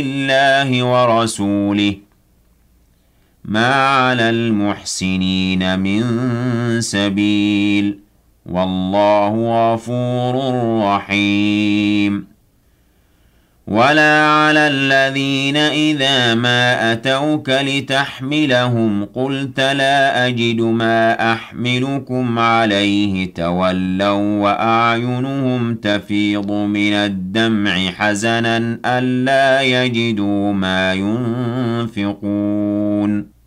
الله ورسوله ما على المحسنين من سبيل والله غفور رحيم ولا على الذين إذا ما أتوك لتحملهم قلت لا أجد ما أحملكم عليه تولوا وأعينهم تفيض من الدمع حزنا ألا يجدوا ما ينفقون